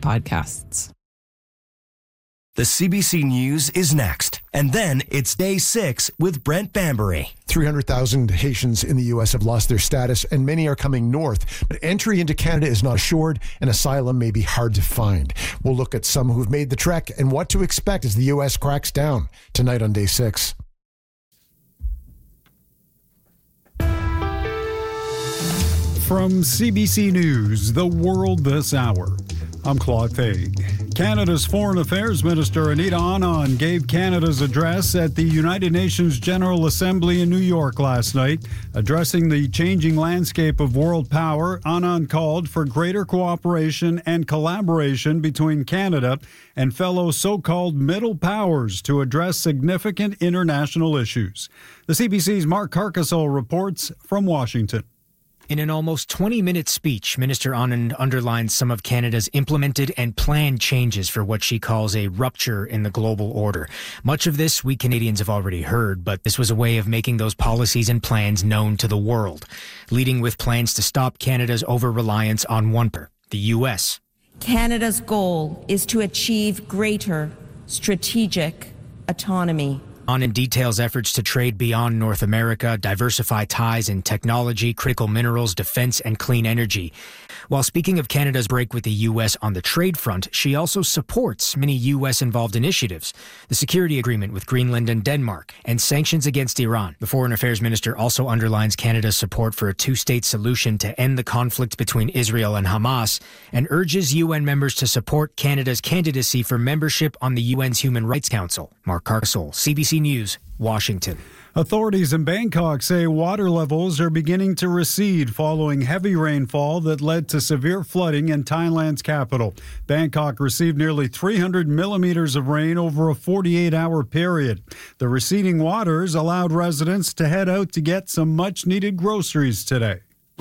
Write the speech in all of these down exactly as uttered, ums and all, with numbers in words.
podcasts. The C B C News is next. And then it's day six with Brent Bambury. three hundred thousand Haitians in the U S have lost their status, and many are coming north. But entry into Canada is not assured, and asylum may be hard to find. We'll look at some who've made the trek and what to expect as the U S cracks down tonight on day six. From C B C News, The World This Hour, I'm Claude Faig. Canada's Foreign Affairs Minister Anita Anand gave Canada's address at the United Nations General Assembly in New York last night. Addressing the changing landscape of world power, Anand called for greater cooperation and collaboration between Canada and fellow so-called middle powers to address significant international issues. The C B C's Mark Carcassol reports from Washington. In an almost twenty-minute speech, Minister Anand underlines some of Canada's implemented and planned changes for what she calls a rupture in the global order. Much of this we Canadians have already heard, but this was a way of making those policies and plans known to the world, leading with plans to stop Canada's over-reliance on one partner, the U S. Canada's goal is to achieve greater strategic autonomy. Anand details efforts to trade beyond North America, diversify ties in technology, critical minerals, defense, and clean energy. While speaking of Canada's break with the U S on the trade front, she also supports many U S-involved initiatives, the security agreement with Greenland and Denmark, and sanctions against Iran. The Foreign Affairs Minister also underlines Canada's support for a two-state solution to end the conflict between Israel and Hamas, and urges U N members to support Canada's candidacy for membership on the U N's Human Rights Council. Mark Carcassol, C B C News, Washington. Authorities in Bangkok say water levels are beginning to recede following heavy rainfall that led to severe flooding in Thailand's capital. Bangkok received nearly three hundred millimeters of rain over a forty-eight hour period. The receding waters allowed residents to head out to get some much-needed groceries today.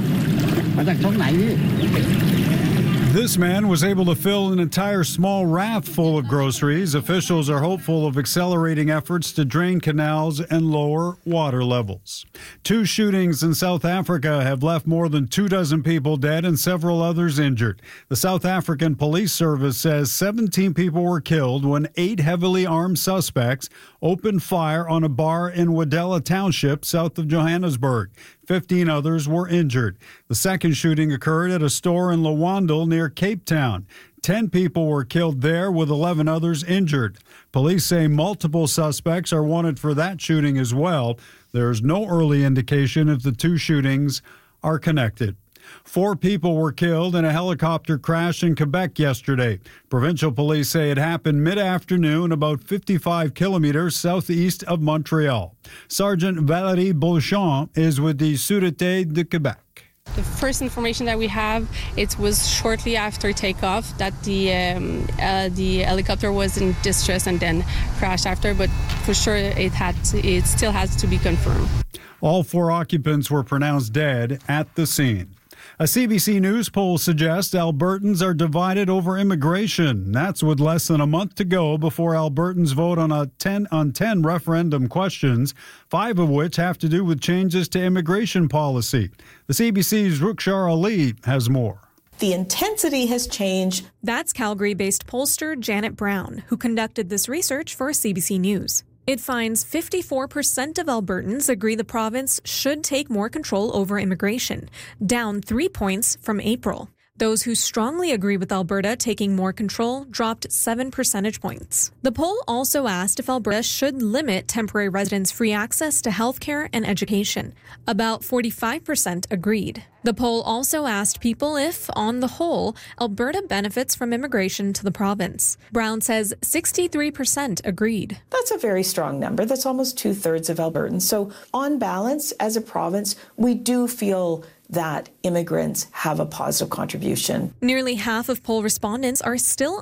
This man was able to fill an entire small raft full of groceries. Officials are hopeful of accelerating efforts to drain canals and lower water levels. Two shootings in South Africa have left more than two dozen people dead and several others injured. The South African Police Service says seventeen people were killed when eight heavily armed suspects opened fire on a bar in Wadela Township, south of Johannesburg. fifteen others were injured. The second shooting occurred at a store in Lawandle near Cape Town. Ten people were killed there, with eleven others injured. Police say multiple suspects are wanted for that shooting as well. There is no early indication if the two shootings are connected. Four people were killed in a helicopter crash in Quebec yesterday. Provincial police say it happened mid-afternoon about fifty-five kilometers southeast of Montreal. Sergeant Valérie Beauchamp is with the Sûreté de Québec. The first information that we have, it was shortly after takeoff that the um, uh, the helicopter was in distress and then crashed after, but for sure it had to, it still has to be confirmed. All four occupants were pronounced dead at the scene. A C B C News poll suggests Albertans are divided over immigration. That's with less than a month to go before Albertans vote on a ten on ten referendum questions, five of which have to do with changes to immigration policy. The C B C's Rukshar Ali has more. The intensity has changed. That's Calgary-based pollster Janet Brown, who conducted this research for C B C News. It finds fifty-four percent of Albertans agree the province should take more control over immigration, down three points from April. Those who strongly agree with Alberta taking more control dropped seven percentage points. The poll also asked if Alberta should limit temporary residents' free access to healthcare and education. About forty-five percent agreed. The poll also asked people if, on the whole, Alberta benefits from immigration to the province. Brown says sixty-three percent agreed. That's a very strong number. That's almost two-thirds of Albertans. So on balance, as a province, we do feel that immigrants have a positive contribution. Nearly half of poll respondents are still